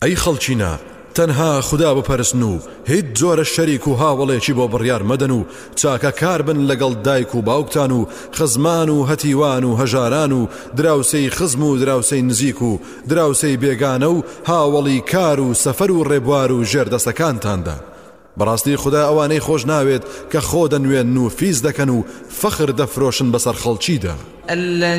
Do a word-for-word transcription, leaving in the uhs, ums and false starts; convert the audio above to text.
ئەی خەڵچینە تەنها خدا بپەرستن و هیچ جۆرە شەریک و هاوڵێکی بۆ بڕیار مەدەن و چاکە کار بن لەگەڵ دایک و باوکتان و خزمان و هەتیوان و هەژاران و دراوسەی خزم و دراوسەی نزیک و دراوسەی بێگانە و هاوڵی کار و سەفەر و ڕێبوار و ژێردەسەکانتاندا. بەڕاستی خدا ئەوانەی خۆش ناوێت کە خۆ دەنوێن و فیز دەکەن و فەخر دەفرۆشن بەسەر خەڵکیدا.